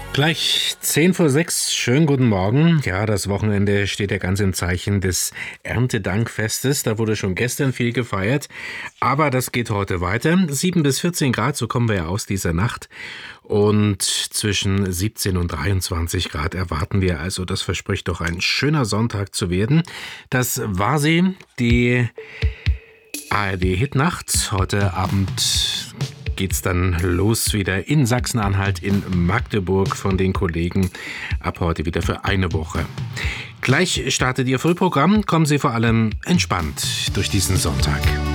Gleich 5:10. Schönen guten Morgen. Ja, das Wochenende steht ja ganz im Zeichen des Erntedankfestes. Da wurde schon gestern viel gefeiert, aber das geht heute weiter. 7 bis 14 Grad, so kommen wir ja aus dieser Nacht. Und zwischen 17 und 23 Grad erwarten wir also. Das verspricht doch ein schöner Sonntag zu werden. Das war sie, die ARD-Hitnacht. Heute Abend geht's dann los wieder in Sachsen-Anhalt, in Magdeburg von den Kollegen. Ab heute wieder für eine Woche. Gleich startet Ihr Frühprogramm. Kommen Sie vor allem entspannt durch diesen Sonntag.